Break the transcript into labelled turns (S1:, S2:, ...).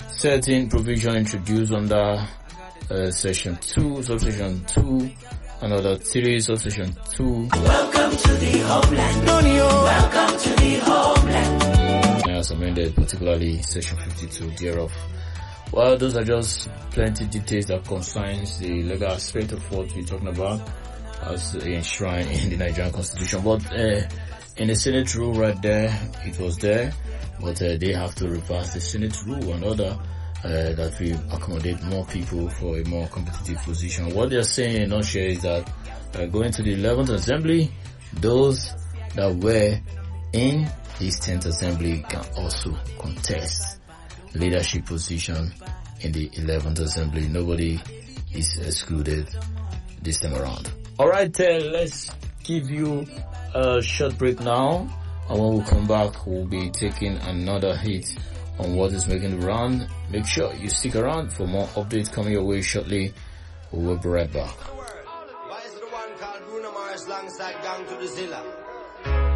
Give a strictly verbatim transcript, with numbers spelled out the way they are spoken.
S1: certain provision introduced under uh, section two, subsection two, another three, subsection two.
S2: Welcome to the homeland. Welcome to the homeland.
S1: As amended, particularly section fifty-two thereof. Well, those are just plenty details that concerns the legal aspect of what we're talking about as enshrined in the Nigerian Constitution. But uh, in the Senate rule right there, it was there, but uh, they have to reverse the Senate rule and order uh, that we accommodate more people for a more competitive position. What they're saying in nutshell is that uh, going to the eleventh Assembly, those that were in this tenth Assembly can also contest leadership position in the eleventh Assembly. Nobody is excluded this time around. Alright, uh, let's give you a short break now, and when we come back, we'll be taking another hit on what is making the round. Make sure you stick around for more updates coming your way shortly. We'll be right back.
S3: Why is the one called Bruno Mars alongside Gang to the Zilla?